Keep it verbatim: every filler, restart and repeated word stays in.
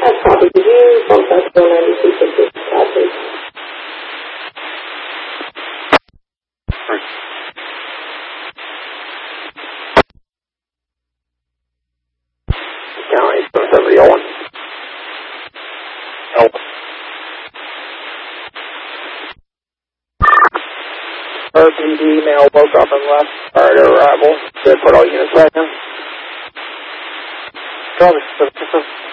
That's copy. Did you contact one ninety-two fifty, please? County, seventy oh one. Help. R P D mail woke up and left prior to arrival. They put all units back in. Travis,